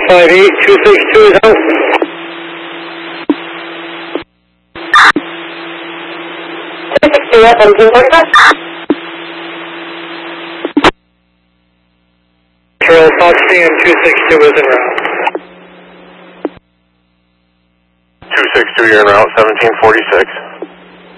58, 262 is out. Yeah, 1745. Trail Fox and 262 is en route. 262, you're en route, 1746.